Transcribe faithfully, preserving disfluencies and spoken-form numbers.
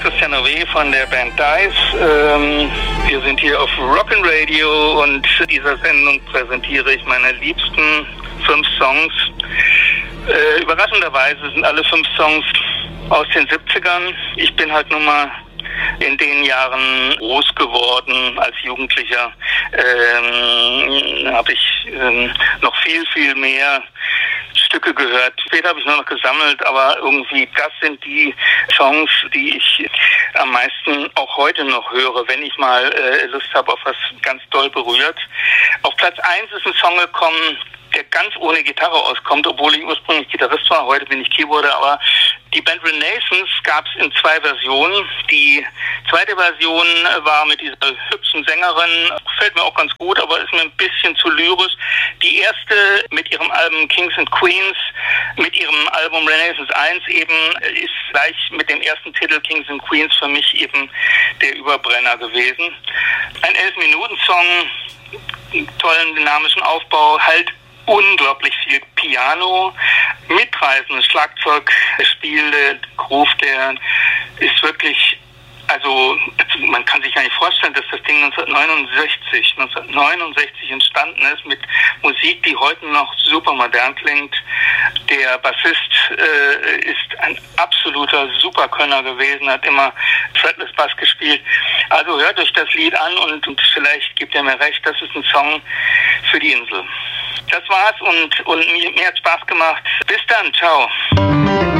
Christian Ove von der Band Dice. Ähm, wir sind hier auf Rock'n'Radio und in dieser Sendung präsentiere ich meine liebsten fünf Songs. Äh, überraschenderweise sind alle fünf Songs aus den siebzigern. Ich bin halt nun mal in den Jahren groß geworden als Jugendlicher. Ähm, habe ich ähm, noch viel, viel mehr Stücke gehört. Später habe ich nur noch gesammelt, aber irgendwie das sind die Songs, die ich am meisten auch heute noch höre, wenn ich mal äh, Lust habe auf was ganz doll berührt. Auf Platz eins ist ein Song gekommen, der ganz ohne Gitarre auskommt, obwohl ich ursprünglich Gitarrist war, heute bin ich Keyboarder, aber die Band Renaissance gab es in zwei Versionen. Die zweite Version war mit dieser hübschen Sängerin, gefällt mir auch ganz gut, aber ist mir ein bisschen zu lyrisch. Die erste mit ihrem Album Kings and Queens, mit ihrem Album Renaissance eins eben, ist gleich mit dem ersten Titel Kings and Queens für mich eben der Überbrenner gewesen. Ein elf-Minuten-Song, tollen dynamischen Aufbau, halt unglaublich viel Piano, mitreißendes Schlagzeugspiel, der Groove, der ist wirklich, also man kann sich gar nicht vorstellen, dass das Ding neunzehnhundertneunundsechzig entstanden ist mit Musik, die heute noch super modern klingt. Der Bassist äh, ist ein absoluter Superkönner gewesen, hat immer Fretless Bass gespielt. Also hört euch das Lied an und, und vielleicht gebt ihr mir recht, das ist ein Song für die Insel. Das war's und, und mir, mir hat Spaß gemacht. Bis dann, ciao.